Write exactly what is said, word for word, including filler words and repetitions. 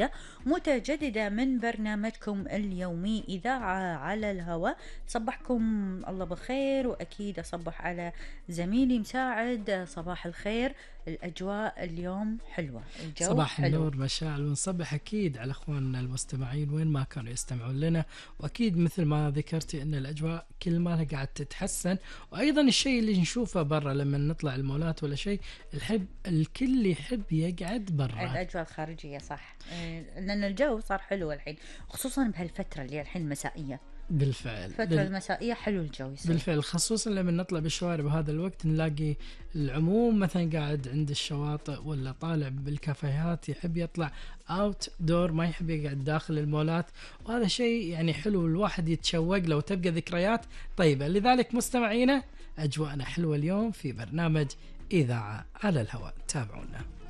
جديدة متجددة من برنامجكم اليومي إذاعة على الهواء. صبحكم الله بالخير، وأكيد أصبح على زميلي مساعد. صباح الخير. الأجواء اليوم حلوة، الجو صباح حلو. النور مشاعل، ونصبح أكيد على أخواننا المستمعين وين ما كانوا يستمعون لنا. وأكيد مثل ما ذكرتي أن الأجواء كل ما قاعد تتحسن، وأيضا الشيء اللي نشوفه برا لما نطلع المولات ولا شيء، الحب الكل يحب يقعد برا. الأجواء الخارجية صح، لأن الجو صار حلو الحين، خصوصا بهالفترة اللي الحين المسائية. بالفعل الفترة بال... المسائية حلو الجو يصير. بالفعل، خصوصا لما نطلع بالشوارع بهذا الوقت نلاقي العموم مثلا قاعد عند الشواطئ ولا طالع بالكافيهات، يحب يطلع اوت دور، ما يحب يقعد داخل المولات. وهذا شيء يعني حلو، الواحد يتشوق لو تبقى ذكريات طيبة. لذلك مستمعينا، أجواءنا حلوة اليوم في برنامج إذاعة على الهواء، تابعونا.